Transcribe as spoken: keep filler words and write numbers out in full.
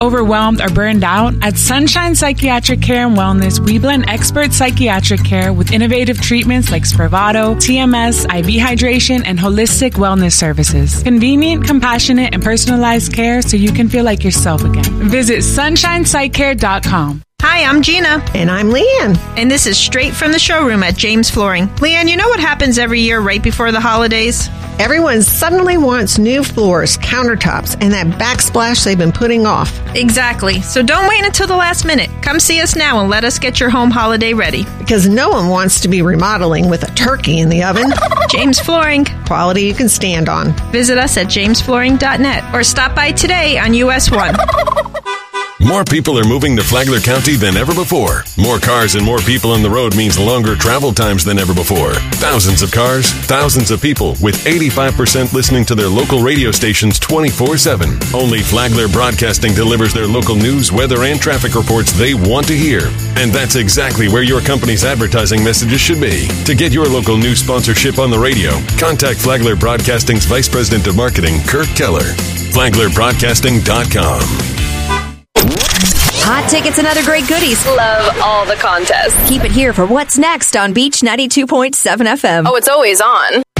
Overwhelmed or burned out? At Sunshine Psychiatric Care and Wellness, we blend expert psychiatric care with innovative treatments like Spravato, T M S, I V hydration, and holistic wellness services. Convenient, compassionate, and personalized care so you can feel like yourself again. Visit sunshine psych care dot com. Hi, I'm Gina. And I'm Leanne. And this is straight from the showroom at James Flooring. Leanne, you know what happens every year right before the holidays? Everyone suddenly wants new floors, countertops, and that backsplash they've been putting off. Exactly. So don't wait until the last minute. Come see us now and let us get your home holiday ready. Because no one wants to be remodeling with a turkey in the oven. James Flooring. Quality you can stand on. Visit us at james flooring dot net or stop by today on U S one. More people are moving to Flagler County than ever before. More cars and more people on the road means longer travel times than ever before. Thousands of cars, thousands of people, with eighty-five percent listening to their local radio stations twenty-four seven. Only Flagler Broadcasting delivers their local news, weather, and traffic reports they want to hear. And that's exactly where your company's advertising messages should be. To get your local news sponsorship on the radio, contact Flagler Broadcasting's Vice President of Marketing, Kirk Keller. flagler broadcasting dot com. Hot tickets and other great goodies. Love all the contests. Keep it here for what's next on Beach ninety-two point seven F M. Oh, it's always on.